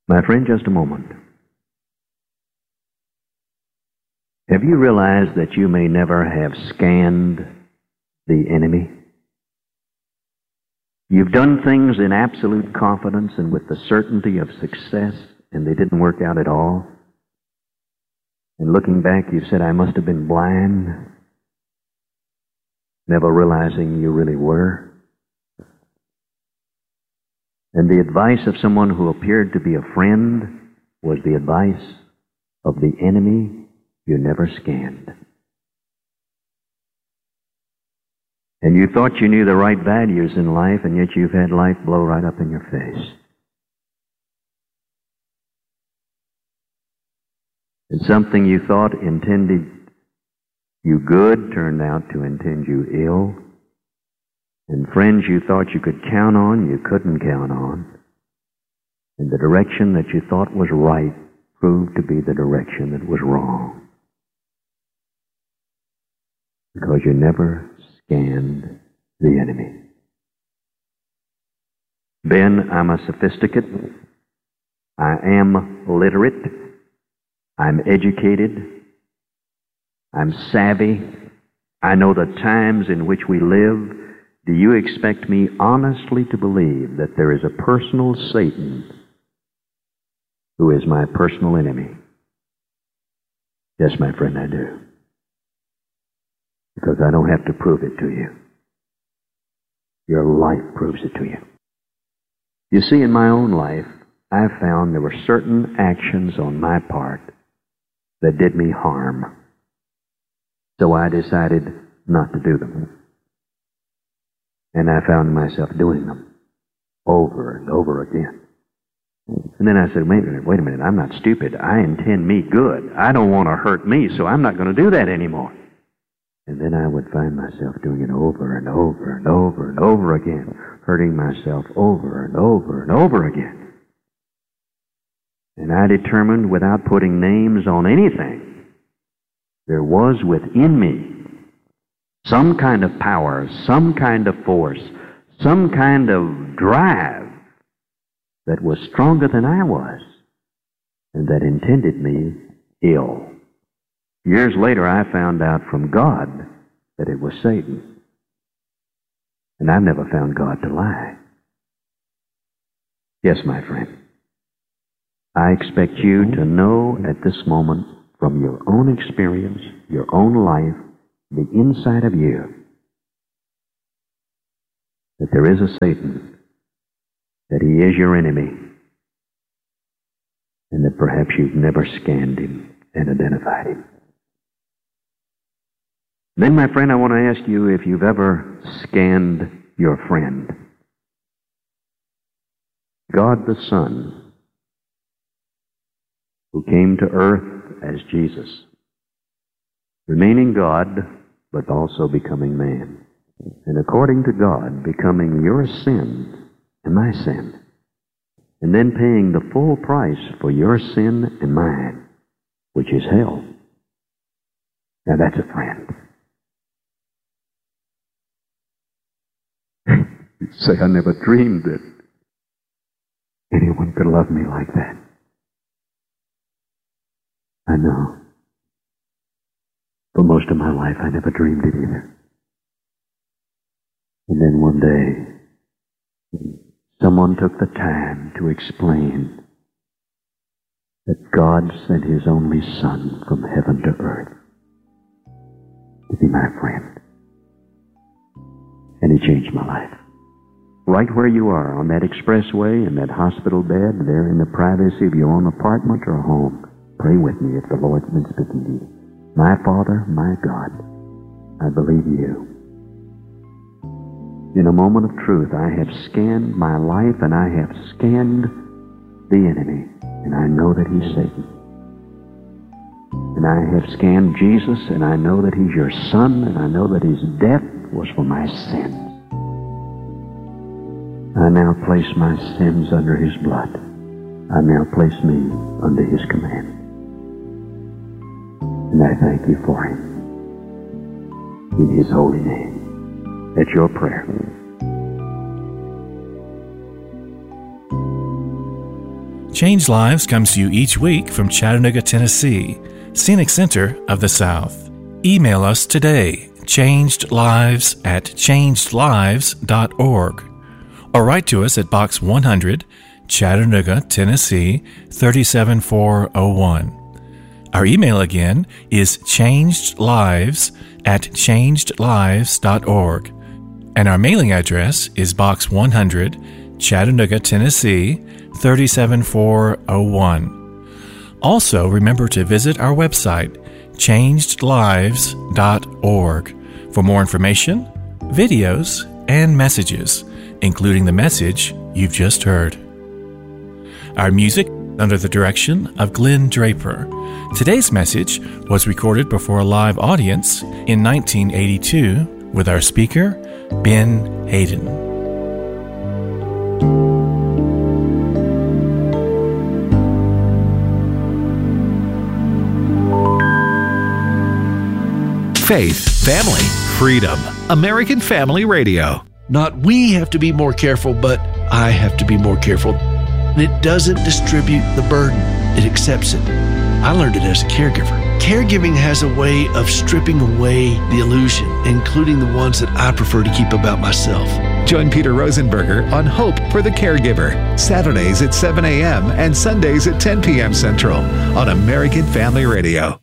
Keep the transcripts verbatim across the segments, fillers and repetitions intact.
My friend, just a moment. Have you realized that you may never have scanned the enemy? You've done things in absolute confidence and with the certainty of success, and they didn't work out at all. And looking back, you've said, I must have been blind, never realizing you really were. And the advice of someone who appeared to be a friend was the advice of the enemy you never scanned. And you thought you knew the right values in life, and yet you've had life blow right up in your face. And something you thought intended you good turned out to intend you ill. And friends you thought you could count on, you couldn't count on. And the direction that you thought was right proved to be the direction that was wrong. Because you never scanned the enemy. Ben, I'm a sophisticate. I am literate. I'm educated. I'm savvy. I know the times in which we live. Do you expect me honestly to believe that there is a personal Satan who is my personal enemy? Yes, my friend, I do. Because I don't have to prove it to you. Your life proves it to you. You see, in my own life, I found there were certain actions on my part that did me harm. So I decided not to do them. And I found myself doing them over and over again. And then I said, wait a minute, wait a minute, I'm not stupid. I intend me good. I don't want to hurt me, so I'm not going to do that anymore. And then I would find myself doing it over and over and over and over again, hurting myself over and over and over again. And I determined, without putting names on anything, there was within me some kind of power, some kind of force, some kind of drive that was stronger than I was and that intended me ill. Years later, I found out from God that it was Satan. And I've never found God to lie. Yes, my friend, I expect you to know at this moment, from your own experience, your own life, the inside of you, that there is a Satan, that he is your enemy, and that perhaps you've never scanned him and identified him. Then, my friend, I want to ask you if you've ever scanned your friend. God the Son, who came to earth as Jesus, remaining God, but also becoming man. And according to God, becoming your sin and my sin. And then paying the full price for your sin and mine, which is hell. Now that's a friend. You say, I never dreamed that anyone could love me like that. I know. For most of my life, I never dreamed it either. And then one day, someone took the time to explain that God sent His only Son from heaven to earth to be my friend. And He changed my life. Right where you are, on that expressway, in that hospital bed, there in the privacy of your own apartment or home, pray with me if the Lord's been speaking to you. My Father, my God, I believe you. In a moment of truth, I have scanned my life and I have scanned the enemy, and I know that he's Satan. And I have scanned Jesus, and I know that He's your Son, and I know that His death was for my sins. I now place my sins under His blood. I now place me under His command. And I thank you for Him. In His holy name. That's your prayer. Change Lives comes to you each week from Chattanooga, Tennessee, Scenic Center of the South. Email us today, changedlives at changedlives dot org, or write to us at Box one hundred, Chattanooga, Tennessee, three seven four oh one. Our email again is changedlives at changedlives dot org, and our mailing address is Box one hundred, Chattanooga, Tennessee, three seven four oh one. Also, remember to visit our website, changed lives dot org, for more information, videos, and messages, including the message you've just heard. Our music under the direction of Glenn Draper. Today's message was recorded before a live audience in nineteen eighty-two with our speaker, Ben Hayden. Faith, family, freedom. American Family Radio. Not we have to be more careful, but I have to be more careful. It doesn't distribute the burden. It accepts it. I learned it as a caregiver. Caregiving has a way of stripping away the illusion, including the ones that I prefer to keep about myself. Join Peter Rosenberger on Hope for the Caregiver, Saturdays at seven a.m. and Sundays at ten p.m. Central on American Family Radio.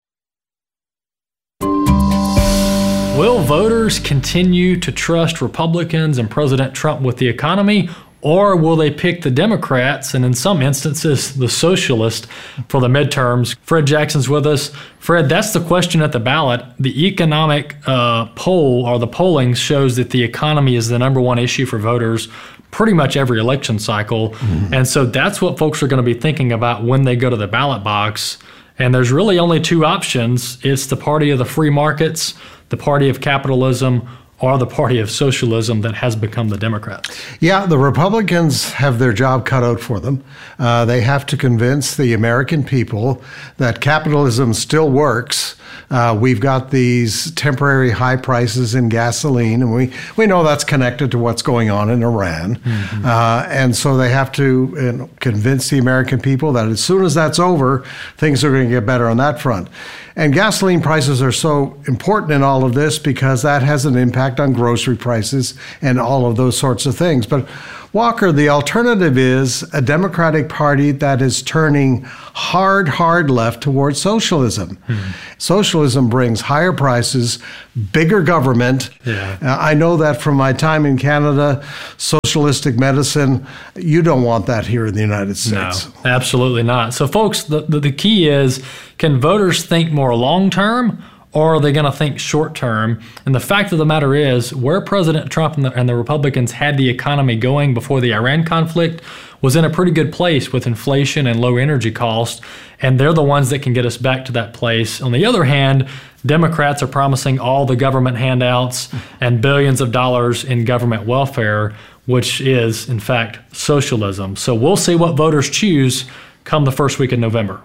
Will voters continue to trust Republicans and President Trump with the economy, or will they pick the Democrats and in some instances the socialists for the midterms? Fred Jackson's with us. Fred, that's the question at the ballot. The economic uh, poll or the polling shows that the economy is the number one issue for voters pretty much every election cycle. Mm-hmm. And so that's what folks are going to be thinking about when they go to the ballot box. And there's really only two options. It's the party of the free markets, the party of capitalism, or the party of socialism that has become the Democrats. Yeah, the Republicans have their job cut out for them. Uh, they have to convince the American people that capitalism still works. Uh, we've got these temporary high prices in gasoline, and we, we know that's connected to what's going on in Iran. Mm-hmm. Uh, and so they have to you know, convince the American people that as soon as that's over, things are going to get better on that front. And gasoline prices are so important in all of this because that has an impact on grocery prices and all of those sorts of things. But Walker, the alternative is a Democratic Party that is turning hard, hard left towards socialism. Hmm. Socialism brings higher prices, bigger government. Yeah. Uh, I know that from my time in Canada, socialistic medicine, you don't want that here in the United States. No, absolutely not. So folks, the, the, the key is, can voters think more long-term, or are they going to think short-term? And the fact of the matter is, where President Trump and the, and the Republicans had the economy going before the Iran conflict was in a pretty good place with inflation and low energy costs, and they're the ones that can get us back to that place. On the other hand, Democrats are promising all the government handouts and billions of dollars in government welfare, which is, in fact, socialism. So we'll see what voters choose come the first week in November.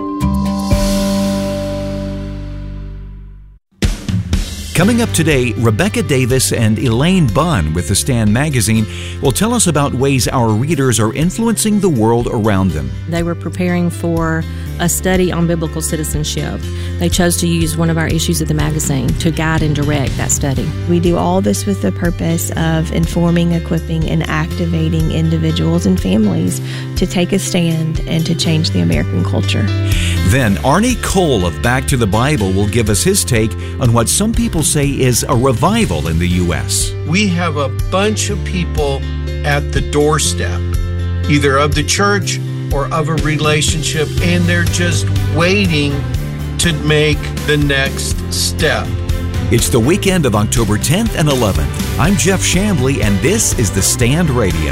Coming up today, Rebecca Davis and Elaine Bunn with The Stand magazine will tell us about ways our readers are influencing the world around them. They were preparing for a study on biblical citizenship. They chose to use one of our issues of the magazine to guide and direct that study. We do all this with the purpose of informing, equipping, and activating individuals and families to take a stand and to change the American culture. Then Arnie Cole of Back to the Bible will give us his take on what some people say is a revival in the U S. We have a bunch of people at the doorstep, either of the church or of a relationship, and they're just waiting to make the next step. It's the weekend of October tenth and eleventh. I'm Jeff Chambly, and this is The Stand Radio.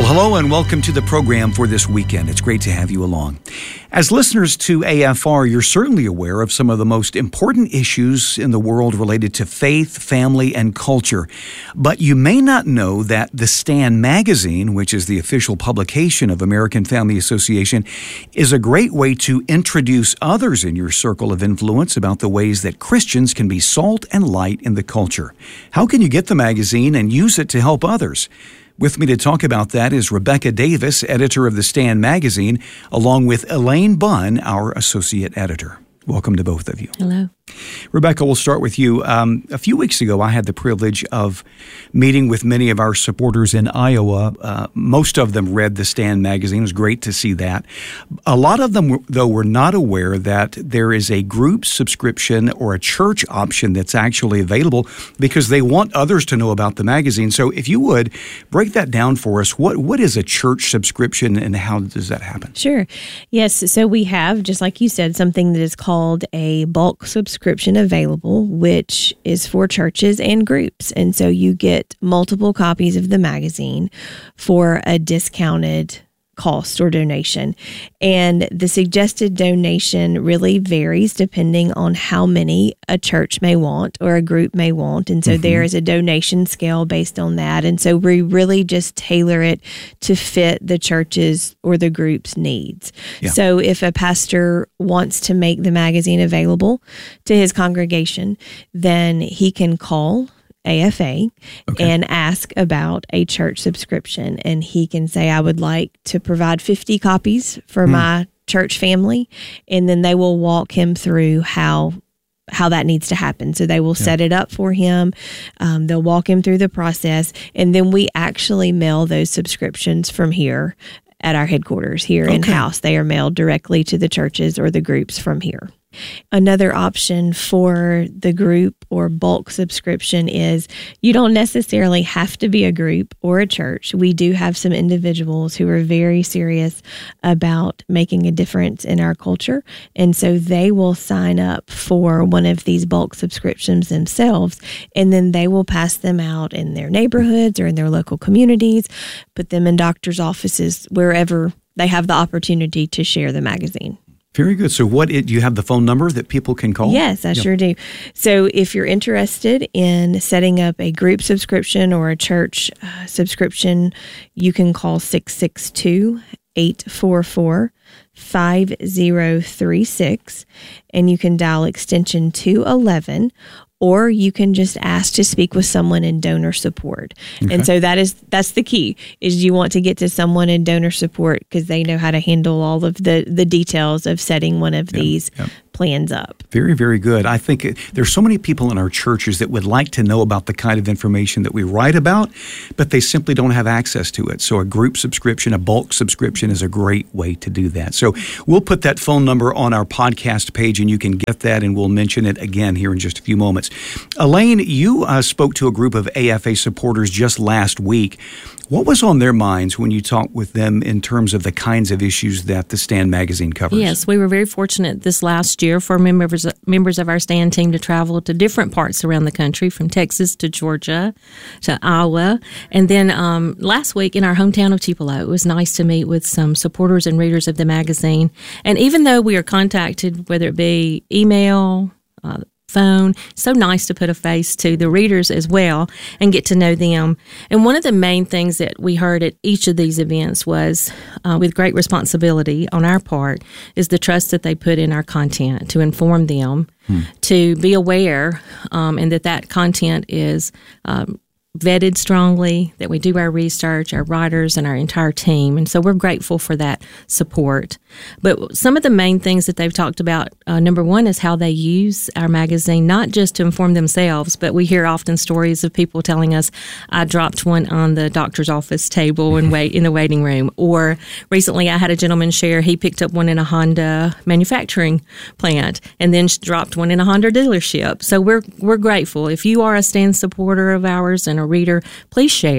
Well, hello and welcome to the program for this weekend. It's great to have you along. As listeners to A F R, you're certainly aware of some of the most important issues in the world related to faith, family, and culture. But you may not know that The Stand magazine, which is the official publication of American Family Association, is a great way to introduce others in your circle of influence about the ways that Christians can be salt and light in the culture. How can you get the magazine and use it to help others? With me to talk about that is Rebecca Davis, editor of The Stand magazine, along with Elaine Bunn, our associate editor. Welcome to both of you. Hello. Rebecca, we'll start with you. Um, a few weeks ago, I had the privilege of meeting with many of our supporters in Iowa. Uh, most of them read The Stand magazine. It was great to see that. A lot of them, though, were not aware that there is a group subscription or a church option that's actually available because they want others to know about the magazine. So if you would, break that down for us. What What is a church subscription and how does that happen? Sure. Yes. So we have, just like you said, something that is called a bulk subscription available, which is for churches and groups. And so you get multiple copies of the magazine for a discounted cost or donation. And the suggested donation really varies depending on how many a church may want or a group may want. And so mm-hmm. there is a donation scale based on that. And so we really just tailor it to fit the church's or the group's needs. Yeah. So if a pastor wants to make the magazine available to his congregation, then he can call A F A okay. and ask about a church subscription. And he can say, I would like to provide fifty copies for mm. my church family. And then they will walk him through how how that needs to happen. So they will yeah. set it up for him. Um, they'll walk him through the process. And then we actually mail those subscriptions from here at our headquarters here okay. in-house. They are mailed directly to the churches or the groups from here. Another option for the group or bulk subscription is you don't necessarily have to be a group or a church. We do have some individuals who are very serious about making a difference in our culture. And so they will sign up for one of these bulk subscriptions themselves, and then they will pass them out in their neighborhoods or in their local communities, put them in doctors' offices, wherever they have the opportunity to share the magazine. Very good. So what, it, do you have the phone number that people can call? Yes, I yep. sure do. So if you're interested in setting up a group subscription or a church uh, subscription, you can call six six two, eight four four, five zero three six, and you can dial extension two eleven, or you can just ask to speak with someone in donor support. Okay. And so that is that's the key, is you want to get to someone in donor support because they know how to handle all of the, the details of setting one of yep. these yep. plans up. Very, very good. I think it, there's so many people in our churches that would like to know about the kind of information that we write about, but they simply don't have access to it. So a group subscription, a bulk subscription is a great way to do that. So we'll put that phone number on our podcast page and you can get that, and we'll mention it again here in just a few moments. Elaine, you uh, spoke to a group of A F A supporters just last week. What was on their minds when you talked with them in terms of the kinds of issues that the Stand magazine covers? Yes, we were very fortunate this last year for members members of our Stand team to travel to different parts around the country, from Texas to Georgia to Iowa. And then um, last week in our hometown of Tupelo, it was nice to meet with some supporters and readers of the magazine. And even though we are contacted, whether it be email, uh, phone, so nice to put a face to the readers as well and get to know them. And one of the main things that we heard at each of these events was, uh, with great responsibility on our part, is the trust that they put in our content to inform them, hmm. to be aware, um, and that that content is um, vetted strongly, that we do our research, our writers, and our entire team. And so we're grateful for that support. But some of the main things that they've talked about, uh, number one, is how they use our magazine, not just to inform themselves, but we hear often stories of people telling us, I dropped one on the doctor's office table and wait in the waiting room. Or recently I had a gentleman share he picked up one in a Honda manufacturing plant and then dropped one in a Honda dealership. So we're we're grateful. If you are a Stand supporter of ours and a reader, please share.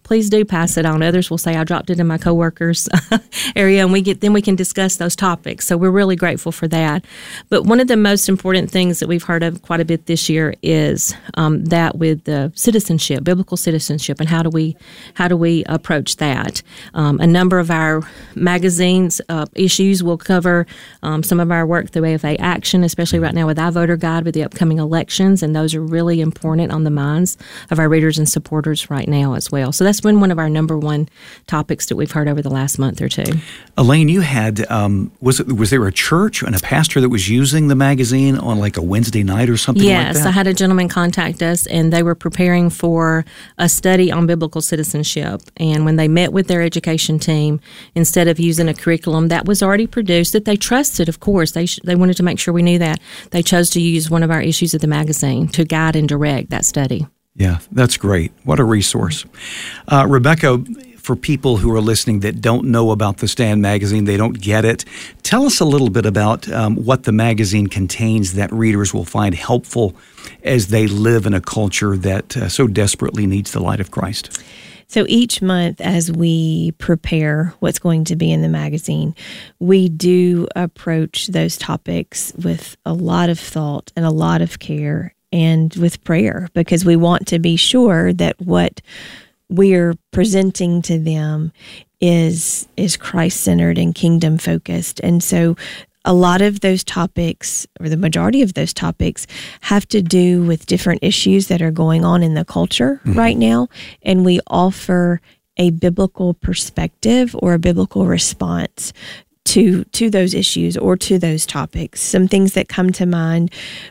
please do pass it on. Others will say, I dropped it in my coworkers' area, and we get then we can discuss those topics. So we're really grateful for that. But one of the most important things that we've heard of quite a bit this year is um, that with the citizenship, biblical citizenship, and how do we how do we approach that? Um, a number of our magazines uh, issues will cover um, some of our work through A F A Action, especially right now with iVoter Guide with the upcoming elections, and those are really important on the minds of our readers and supporters right now as well. So that's been one of our number one topics that we've heard over the last month or two. Elaine, you had, um, was it, was there a church and a pastor that was using the magazine on like a Wednesday night or something yes, like that? Yes, I had a gentleman contact us, and they were preparing for a study on biblical citizenship. And when they met with their education team, instead of using a curriculum that was already produced, that they trusted, of course, they sh- they wanted to make sure we knew that, they chose to use one of our issues of the magazine to guide and direct that study. Yeah, that's great. What a resource. Uh, Rebecca, for people who are listening that don't know about the Stand magazine, they don't get it, tell us a little bit about um, what the magazine contains that readers will find helpful as they live in a culture that uh, so desperately needs the light of Christ. So each month, as we prepare what's going to be in the magazine, we do approach those topics with a lot of thought and a lot of care and with prayer, because we want to be sure that what we're presenting to them is is Christ-centered and kingdom-focused. And so a lot of those topics, or the majority of those topics, have to do with different issues that are going on in the culture mm-hmm. right now, and we offer a biblical perspective or a biblical response to to those issues or to those topics. Some things that come to mind,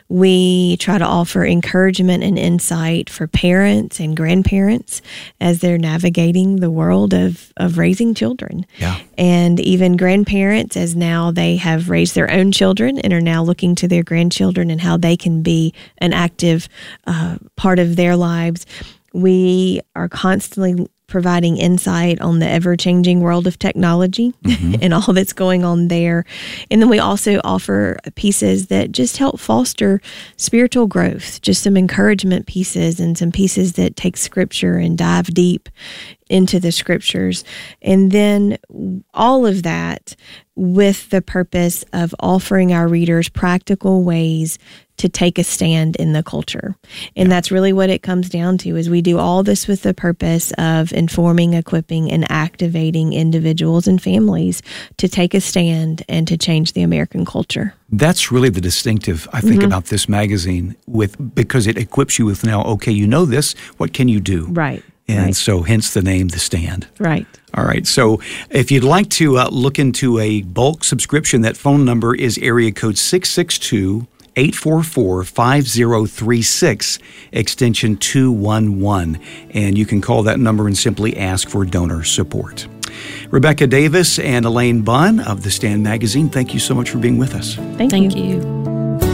we try to offer encouragement and insight for parents and grandparents as they're navigating the world of, of raising children. Yeah. And even grandparents, as now they have raised their own children and are now looking to their grandchildren and how they can be an active uh, part of their lives. We are constantly providing insight on the ever-changing world of technology mm-hmm. and all that's going on there. And then we also offer pieces that just help foster spiritual growth, just some encouragement pieces and some pieces that take Scripture and dive deep into the Scriptures. And then all of that with the purpose of offering our readers practical ways to take a stand in the culture. And that's really what it comes down to, is we do all this with the purpose of informing, equipping, and activating individuals and families to take a stand and to change the American culture. That's really the distinctive, I think, mm-hmm. about this magazine, with because it equips you with now, okay, you know this, what can you do? Right. And right. so hence the name, The Stand. Right. All right. So if you'd like to uh, look into a bulk subscription, that phone number is area code six six two, eight four four, five zero three six, extension two one one. And you can call that number and simply ask for donor support. Rebecca Davis and Elaine Bunn of The Stand magazine, thank you so much for being with us. Thank, thank you. you.